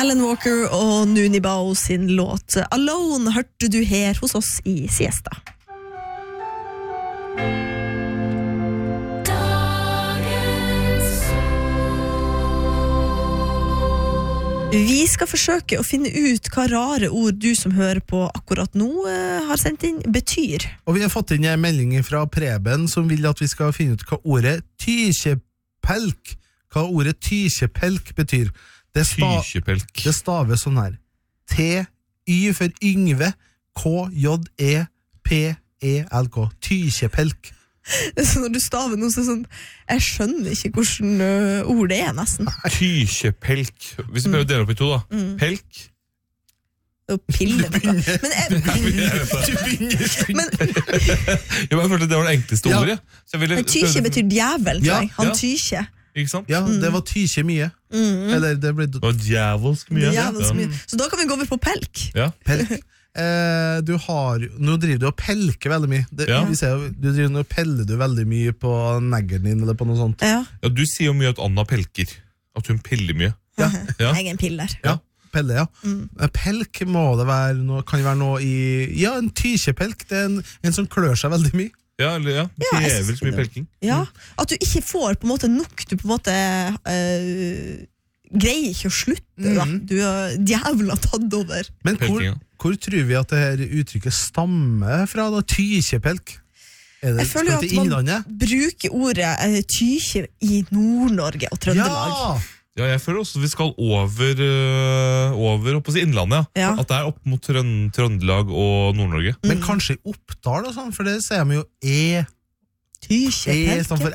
Alan Walker og Nuni Bao sin låt Alone hørte du her hos oss i Siesta. Vi skal forsøke å finne ut hva rare ord du som hører på akkurat nå har sendt inn betyr. Og vi har fått inn en melding fra Preben som vil at vi skal finne ut hva ordet tykjepelk betyr. Det staves sånn her. T-Y for Yngve, K-J-E-P-E-L-K. Tykjepelk. Så når du staver noe sånn, jeg skjønner ikke hvordan ord det nesten. Tykjepelk. Hvis vi prøver å dele opp i to da. Pelk. Og pille. Men jeg følte det var det enkleste ordet. Men tykje betyr djevel, tror jeg. Han tykje. Ikke sant? Ja, det var tykje mye. Eller det var djevelsk mye. Så da kan vi gå over på pelk. Ja. Pelk. Nå driver du og pelker veldig mye. Vi ser, nå peller du veldig mye på neggeren din eller på noe sånt. Ja, du sier jo mye at Anna pelker. At hun piller mye. Ja. Jeg er en piller. Ja, pelle, ja. Pelk må det være noe, kan det være noe i... Ja, en tykjepelk, det er en som klør seg veldig mye. Ja, eller krever så mye pelking. Ja, at du ikke får på en måte nok, du på en måte... greier ikke å slutte da. Du har djævla tatt over. Men hvor tror vi at det her uttrykket stammer fra da? Tykjepelk? Jeg føler at man bruker ordet tykje i Nord-Norge og Trøndelag. Ja, jeg føler også at vi skal over oppe i Innlandet, at det er opp mot Trøndelag og Nord-Norge. Men kanskje i Oppdal og sånn, for det ser vi jo tykjepelk. For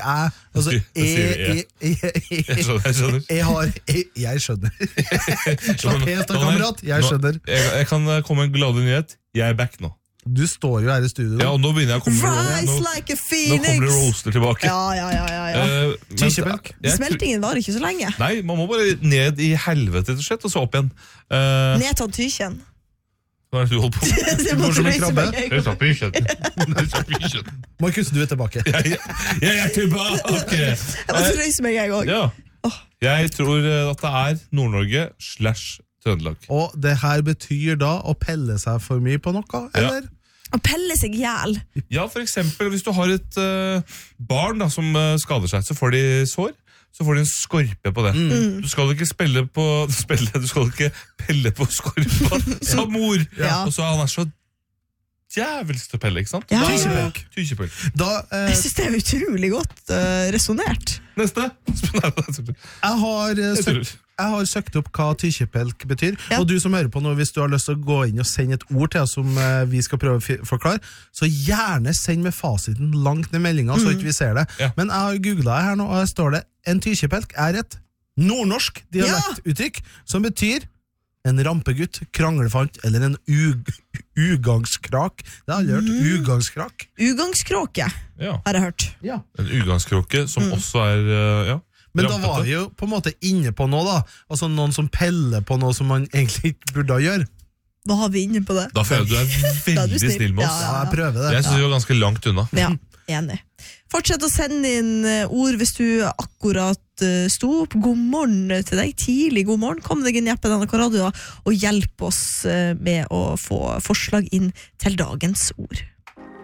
jeg skjønner. Slapp helt av, kamerat. Jeg skjønner. Jeg kan komme med en glad nyhet. Jeg er back nå. Du står jo her i studio. Ja, og nå begynner jeg å komme like a phoenix. Nå kommer det roaster tilbake. Ja. Tykjepelk. Smeltingen var ikke så lenge. Nei, man må bare ned i helvete til slett, og så opp igjen. Ned til tykjen. Hva er det du holder på? Du går som en krabbe. Jeg tar pysjen. Markus, du er tilbake. Jeg er tilbake! Jeg må røyse meg en gang. Ja. Jeg tror at det er Nord-Norge/Trøndelag. Og det her betyr da å pelle seg for mye på noe, eller? Å pelle seg ihjel. Ja, for eksempel hvis du har et barn da, som skader seg, så får de sår. Så får du en skorpe på det. Du skal ikke du skal ikke pelle på skorpa, sa mor. Og så han så djevelsk til å pelle, ikke sant? Tykjepelk. Jeg synes det er utrolig godt resonert. Neste. Jeg har søkt opp hva tykjepelk betyr, og du som hører på nå, hvis du har lyst til å gå inn og sende et ord til oss som vi skal prøve å forklare, så gjerne send med fasiten langt ned meldingen, så ikke vi ser det. Men jeg har googlet det her nå, og her står det: en tykjepelk er et nordnorsk dialektuttrykk som betyr en rampegutt, kranglefant eller en ugangskrak. Det har jeg hørt. Ugangskrak. Ugangskråke har jeg hørt. En ugangskråke som også er men da var vi jo på en måte inne på noe da. Altså noen som peller på noe som man egentlig ikke burde gjøre. Da har vi inne på det. Da føler jeg du er veldig snill med oss. Ja, jeg prøver det. Jeg synes vi var ganske langt unna. Ja, enig. Fortsett å sende inn ord hvis du akkurat sto opp. God morgen til deg, tidlig god morgen. Kom deg inn i appen NRK Radio og hjelp oss med å få forslag inn til dagens ord.